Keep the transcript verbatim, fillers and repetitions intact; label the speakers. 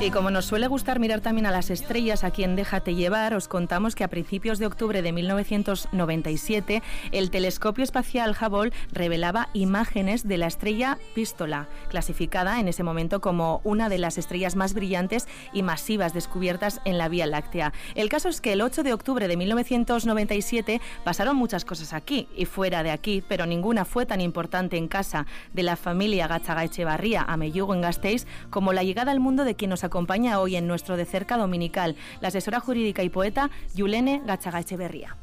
Speaker 1: Y como nos suele gustar mirar también a las estrellas aquí en Déjate Llevar, os contamos que a principios de octubre de mil novecientos noventa y siete el telescopio espacial Hubble revelaba imágenes de la estrella Vístula, clasificada en ese momento como una de las estrellas más brillantes y masivas descubiertas en la Vía Láctea. El caso es que el ocho de octubre de mil novecientos noventa y siete pasaron muchas cosas aquí y fuera de aquí, pero ninguna fue tan importante en casa de la familia Gatzagaetxebarria a Mellugo en Gasteiz como la llegada al mundo de quien nos acompaña hoy en nuestro De Cerca dominical, la asesora jurídica y poeta Yulene Gatzagaetxebarria.